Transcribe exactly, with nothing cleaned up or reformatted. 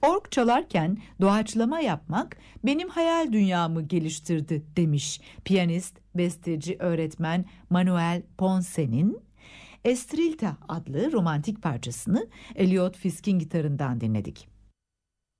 Org çalarken doğaçlama yapmak benim hayal dünyamı geliştirdi demiş piyanist, besteci, öğretmen Manuel Ponce'nin Estrilta adlı romantik parçasını Elliot Fisk'in gitarından dinledik.